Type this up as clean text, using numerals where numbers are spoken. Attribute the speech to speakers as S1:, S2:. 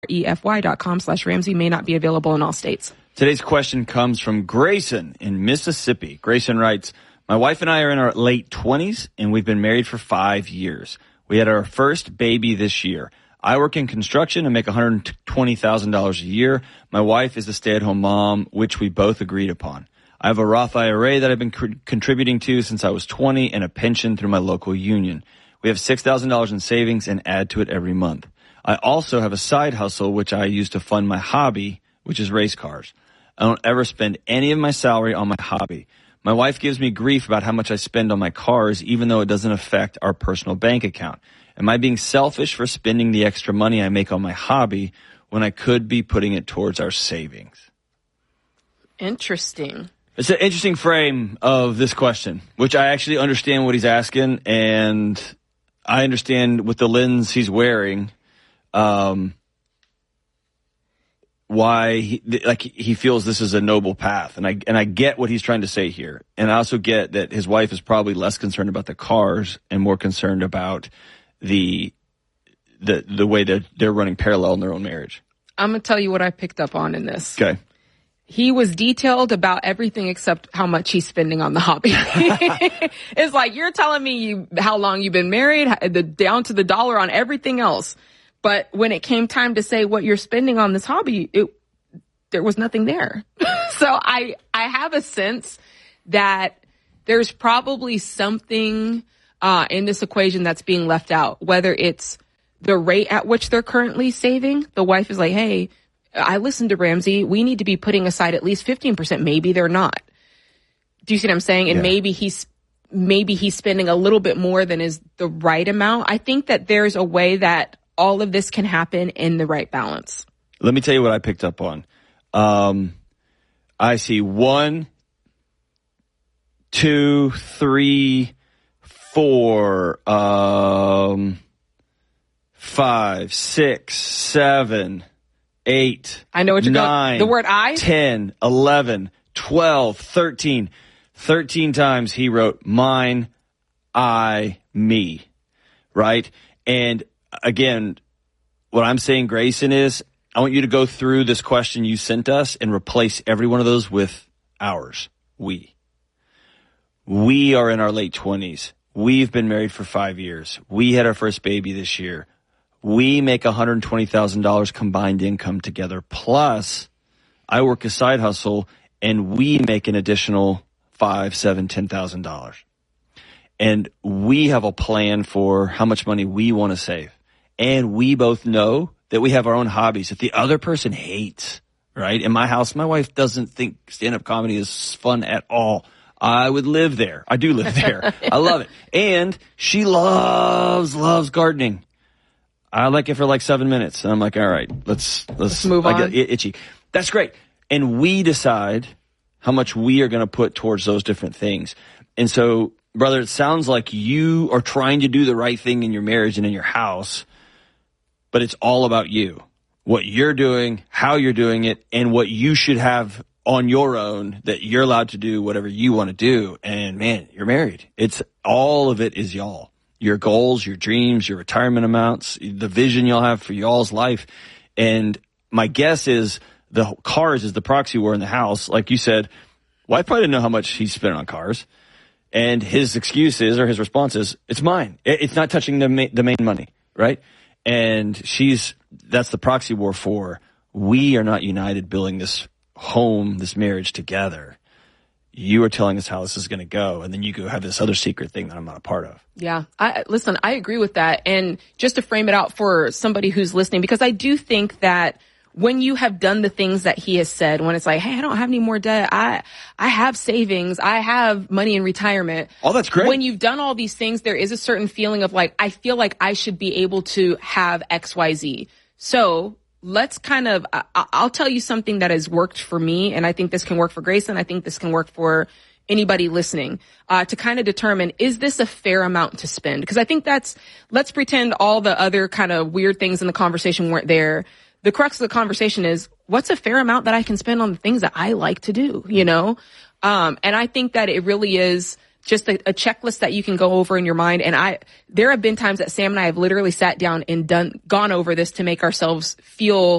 S1: REFY.com/Ramsey may not be available in all states.
S2: Today's question comes from Grayson in Mississippi. Grayson writes, my wife and I are in our late 20s, and we've been married for 5 years. We had our first baby this year. I work in construction and make $120,000 a year. My wife is a stay-at-home mom, which we both agreed upon. I have a Roth IRA that I've been contributing to since I was 20 and a pension through my local union. We have $6,000 in savings and add to it every month. I also have a side hustle, which I use to fund my hobby, which is race cars. I don't ever spend any of my salary on my hobby. My wife gives me grief about how much I spend on my cars, even though it doesn't affect our personal bank account. Am I being selfish for spending the extra money I make on my hobby when I could be putting it towards our savings?
S1: Interesting.
S2: It's an interesting frame of this question, which I actually understand what he's asking, and I understand with the lens he's wearing, why he feels this is a noble path. And I get what he's trying to say here. And I also get that his wife is probably less concerned about the cars and more concerned about the way that they're running parallel in their own marriage.
S1: I'm going to tell you what I picked up on in this.
S2: Okay.
S1: He was detailed about everything except how much he's spending on the hobby. It's like, you're telling me how long you've been married, down to the dollar on everything else. But when it came time to say what you're spending on this hobby, there was nothing there. So I have a sense that there's probably something in this equation that's being left out, whether it's the rate at which they're currently saving. The wife is like, hey, I listened to Ramsey. We need to be putting aside at least 15%. Maybe they're not. Do you see what I'm saying? And maybe he's spending a little bit more than is the right amount. I think that there's a way that all of this can happen in the right balance.
S2: Let me tell you what I picked up on. I see 1, 2, 3, 4, 5, 6, 7, 8.
S1: I know what you're
S2: 9,
S1: going. The word I?
S2: 10, 11, 12, 13. 13 times he wrote mine, I, me. Right? And again, what I'm saying, Grayson, is I want you to go through this question you sent us and replace every one of those with ours. We are in our late 20s. We've been married for 5 years. We had our first baby this year. We make $120,000 combined income together. Plus, I work a side hustle, and we make an additional $5,000, $7,000, $10,000. And we have a plan for how much money we want to save. And we both know that we have our own hobbies that the other person hates, right? In my house, my wife doesn't think stand-up comedy is fun at all. I would live there. I do live there. I love it. And she loves gardening. I like it for like 7 minutes. And I'm like, all right, let's
S1: move on.
S2: I get itchy. That's great. And we decide how much we are going to put towards those different things. And so, brother, it sounds like you are trying to do the right thing in your marriage and in your house, but it's all about you. What you're doing, how you're doing it, and what you should have on your own that you're allowed to do whatever you want to do. And man, you're married. It's all of it is y'all. Your goals, your dreams, your retirement amounts, the vision you'll have for y'all's life. And my guess is the cars is the proxy war in the house. Like you said, wife probably didn't know how much he's spent on cars. And his excuse is, or his response is, it's mine. It's not touching the main money, right? And that's the proxy war for, we are not united building this home, this marriage together. You are telling us how this is going to go, and then you go have this other secret thing that I'm not a part of.
S1: Yeah. Listen, I agree with that. And just to frame it out for somebody who's listening, because I do think that when you have done the things that he has said, when it's like, hey, I don't have any more debt. I have savings. I have money in retirement.
S2: Oh, that's great.
S1: When you've done all these things, there is a certain feeling of like, I feel like I should be able to have X, Y, Z. So let's I'll tell you something that has worked for me, and I think this can work for Grayson. I think this can work for anybody listening, to kind of determine, is this a fair amount to spend? Because I think let's pretend all the other kind of weird things in the conversation weren't there. The crux of the conversation is, what's a fair amount that I can spend on the things that I like to do, you know? And I think that it really is just a checklist that you can go over in your mind. And there have been times that Sam and I have literally sat down and gone over this to make ourselves feel